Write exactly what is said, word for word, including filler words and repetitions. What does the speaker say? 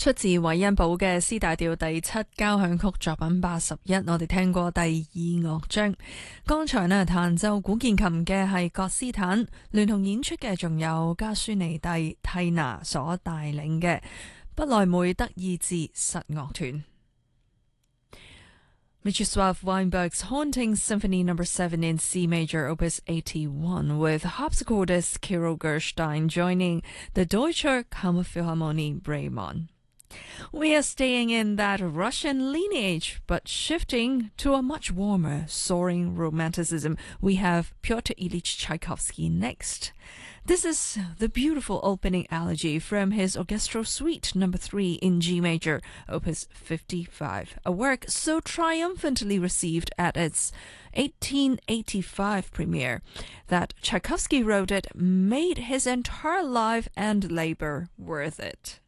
出自韋恩堡嘅 C 大調第七交響曲作品八十一，我哋聽過第二樂章。剛才呢彈奏古鍵琴嘅係葛斯坦，聯同演出嘅仲有加舒尼蒂蒂娜所帶領嘅不萊梅德意志實樂團。Mieczysław Weinberg's Haunting Symphony Number Seven in C Major, Opus eighty-one, with harpsichordist Kirill Gerstein joining the Deutscher Kammerphilharmonie Bremen. We are staying in that Russian lineage, but shifting to a much warmer, soaring romanticism. We have Pyotr Ilyich Tchaikovsky next. This is the beautiful opening elegy from his Orchestral Suite Number Three in G Major, Opus fifty-five, a work so triumphantly received at its eighteen eighty-five premiere that Tchaikovsky wrote it made his entire life and labor worth it.